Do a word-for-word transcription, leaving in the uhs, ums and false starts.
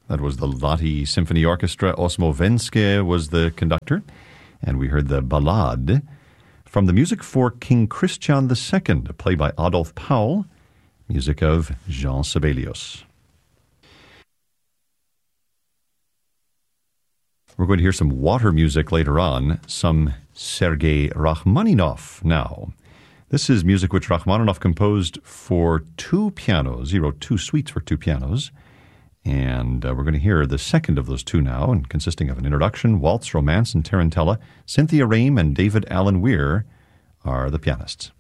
That was the Lahti Symphony Orchestra. Osmo Venske was the conductor. And we heard the Ballade from the music for King Christian the Second, a play by Adolf Paul, music of Jean Sibelius. We're going to hear some water music later on, some Sergei Rachmaninoff now. This is music which Rachmaninoff composed for two pianos. He wrote two suites for two pianos. And uh, we're going to hear the second of those two now, and consisting of an introduction, waltz, romance, and tarantella. Cynthia Rame and David Allen Weir are the pianists.